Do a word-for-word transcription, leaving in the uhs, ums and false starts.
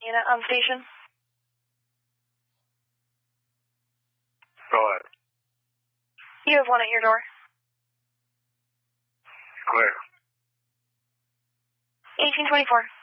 unit on station. Go ahead. You have one at your door. Clear. eighteen twenty-four.